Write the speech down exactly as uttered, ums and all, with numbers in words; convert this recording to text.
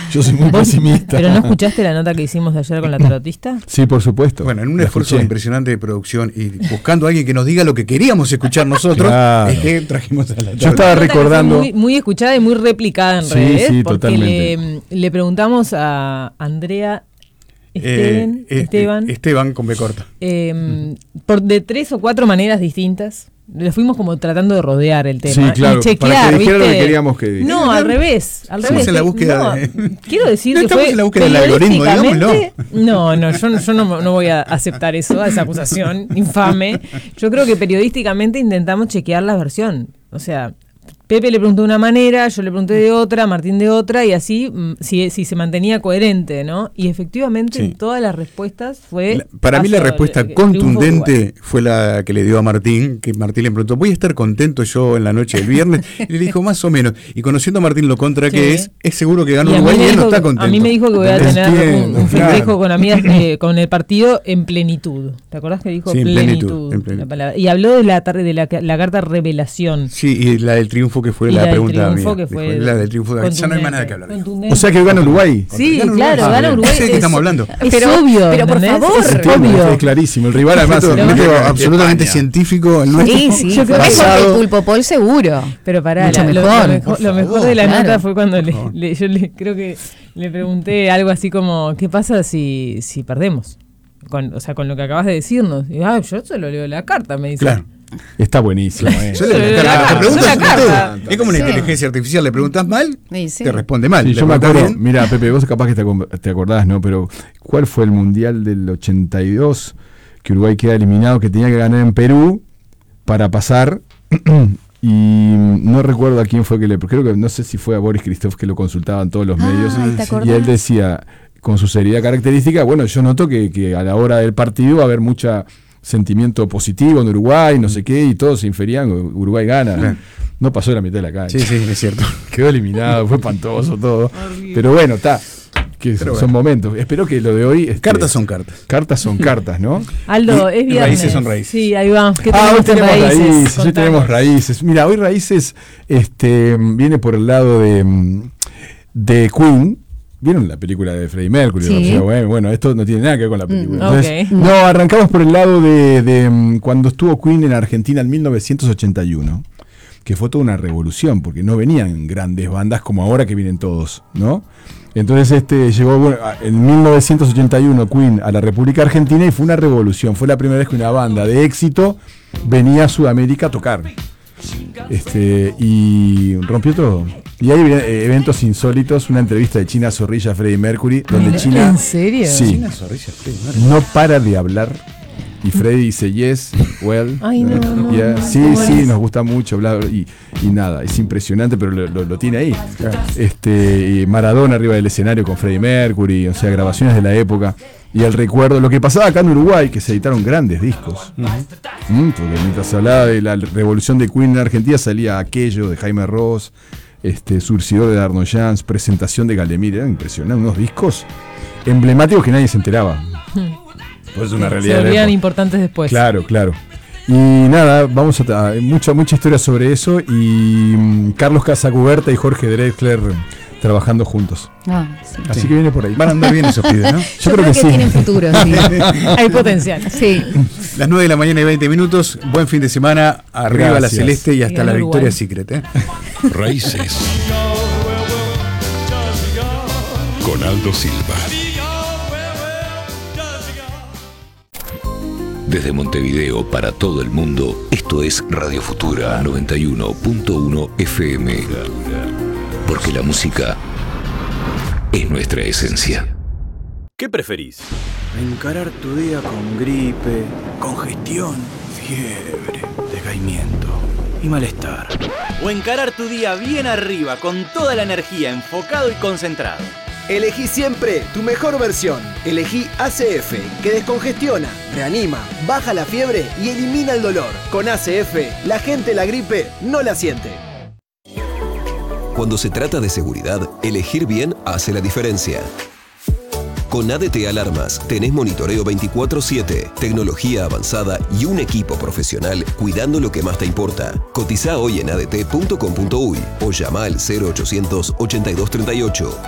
Yo soy muy pesimista. ¿Pero no escuchaste la nota que hicimos de ayer con la tarotista? Sí, por supuesto. Bueno, en un La esfuerzo escuché. impresionante de producción y buscando a alguien que nos diga lo que queríamos escuchar nosotros, Claro. es que trajimos a la Yo estaba Una nota que fue recordando. Muy, muy escuchada y muy replicada en Sí, redes. sí, porque totalmente. le, le preguntamos a Andrea Esteban, Eh, eh, Esteban eh, Esteban con B corta. eh, por de tres o cuatro maneras distintas. Le fuimos como tratando de rodear el tema. Sí, claro, y chequear, para que dijera lo ¿viste? que queríamos que dijera. No, al revés. Al Estamos revés. en la búsqueda No, de- Quiero decir No que estamos fue en la búsqueda del algoritmo, periodísticamente- No, no, yo, yo no, no voy a aceptar eso, esa acusación infame. Yo creo que periodísticamente intentamos chequear la versión. O sea, Pepe le preguntó de una manera, yo le pregunté de otra, Martín de otra, y así mm, si, si se mantenía coherente, ¿no? Y efectivamente Sí. en todas las respuestas fue... La- para mí la paso, respuesta el- el triunfo Uruguay. contundente fue la que le dio a Martín, que Martín le preguntó, ¿voy a estar contento yo en la noche del viernes? Y le dijo, más o menos. Y conociendo a Martín lo contra Sí. que es, es seguro que gana Y a mí Uruguay me y él no dijo- está contento. A mí me dijo que voy a tener Entiendo, un, un festejo claro. con amigas eh, con el partido en plenitud. ¿Te acordás que dijo Sí, en plenitud? plenitud, en plenitud. La palabra. Y habló de la, tar- de la, la carta revelación. Sí, y la del triunfo que fue Y la, la del pregunta triunfo mía. que Dijo, fue la del triunfo de ya no hay más nada que hablar. Contundente. O sea que gana Uruguay. Sí, Gana claro, Uruguay. gana Ah, Uruguay. sé de qué Es- estamos hablando. Es Pero- obvio. pero por ¿entendés? favor. Es Entiendo, obvio. es clarísimo. El rival además. Método, Lo- método España. absolutamente científico. El nuestro. Sí, sí, Yo creo fue que- con basado- el Pulpo Paul seguro. Pero pará, Mucho la- lo, mejor, lo mejor, por lo mejor favor, de la claro. nota fue cuando le, favor. le- yo le, creo que le pregunté algo así como, ¿qué pasa si, si perdemos? Con, o sea, con lo que acabas de decirnos. Y, ah, yo solo leo la carta, me dice. Claro. Está buenísimo. eh. Yo le- Pero te la carta, preguntas la de carta. todo. Es como una Sí. inteligencia artificial. Le preguntas mal, Sí, sí. te responde mal. Sí, Le yo me preguntas acuerdo, bien, mira, Pepe, vos capaz que te, acom- te acordás, ¿no? Pero ¿cuál fue el mundial del ochenta y dos que Uruguay queda eliminado, que tenía que ganar en Perú para pasar? Y no recuerdo a quién fue que le... Creo que no sé si fue a Boris Christoph que lo consultaban todos los Ay, medios. ¿te Y acordás? él decía, con su seriedad característica, bueno, yo noto que, que a la hora del partido va a haber mucha sentimiento positivo en Uruguay, no sé qué, y todos se inferían, Uruguay gana. Claro. No pasó de la mitad de la cancha. Sí, sí, es cierto. Quedó eliminado, fue espantoso todo. Pero bueno, está. Que Pero son bueno. momentos. Espero que lo de hoy. este, Cartas son cartas. Cartas son cartas, ¿no? Aldo, es viernes. Raíces son raíces. Sí, ahí va. ¿Qué Ah, hoy tenemos tenemos en raíces, hoy Contanos. tenemos raíces. Mira, hoy raíces este, viene por el lado de, mm, de Queen. ¿Vieron la película de Freddie Mercury? Sí. O sea, bueno, bueno, esto no tiene nada que ver con la película. Mm, Entonces, ok. no, arrancamos por el lado de, de, mm, cuando estuvo Queen en Argentina en mil novecientos ochenta y uno, que fue toda una revolución, porque no venían grandes bandas como ahora que vienen todos, ¿no? Entonces este llegó bueno, a- en mil novecientos ochenta y uno Queen a la República Argentina y fue una revolución. Fue la primera vez que una banda de éxito venía a Sudamérica a tocar. Este, y rompió todo. Y hay eh, eventos insólitos, una entrevista de China Zorrilla a Freddie Mercury, donde China ¿En serio? sí, no para de hablar. Y Freddie dice, yes, well. Ay, no, no, yeah, no, sí, ¿cómo sí, es? nos gusta mucho, bla, bla, y, y nada, es impresionante, pero lo, lo- lo tiene ahí. Este, y Maradona arriba del escenario con Freddie Mercury, o sea, grabaciones de la época. Y el recuerdo, lo que pasaba acá en Uruguay, que se editaron grandes discos. Mm, porque mientras se hablaba de la revolución de Queen en Argentina, salía aquello de Jaime Ross, este, Surcidor de Arno Jans, presentación de Galemir, eran impresionantes, unos discos emblemáticos que nadie se enteraba. Pues es una Se realidad. de la volvían época. importantes después. Claro, claro. Y nada, vamos a hay mucha mucha historia sobre eso y mm, Carlos Casacuberta y Jorge Drexler trabajando juntos. Ah, sí. Así que viene por ahí. Van a andar bien esos pibes, ¿no? Yo, creo que, sí. tienen futuro, sí. Hay potencial. Sí. Las nueve de la mañana y veinte minutos. Buen fin de semana. Arriba la Gracias. celeste y hasta Sigan la Uruguay. victoria secret, ¿eh? Raíces. Con Aldo Silva. Desde Montevideo para todo el mundo, esto es Radio Futura noventa y uno punto uno F M. Porque la música es nuestra esencia. ¿Qué preferís? Encarar tu día con gripe, congestión, fiebre, decaimiento y malestar. ¿O encarar tu día bien arriba, con toda la energía, enfocado y concentrado? Elegí siempre tu mejor versión. Elegí A C F, que descongestiona, reanima, baja la fiebre y elimina el dolor. Con A C F, la gente la gripe no la siente. Cuando se trata de seguridad, elegir bien hace la diferencia. Con A D T Alarmas tenés monitoreo veinticuatro siete, tecnología avanzada y un equipo profesional cuidando lo que más te importa. Cotiza hoy en a d t punto com punto u y o llama al cero ochocientos ochenta y dos treinta y ocho.